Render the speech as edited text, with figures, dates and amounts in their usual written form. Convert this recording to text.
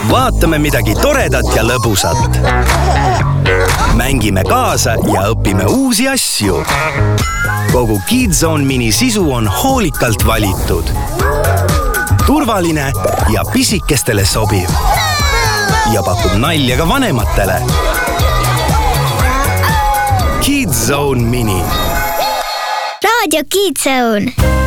vaatame midagi toredat ja lõbusat. Mängime kaasa ja õpime uusi asju. Kogu KidZone Mini sisu on hoolikalt valitud. Turvaline ja pisikestele sobiv. Ja pakub nalja ka vanematele. KidZone Mini. Raadio KidZone.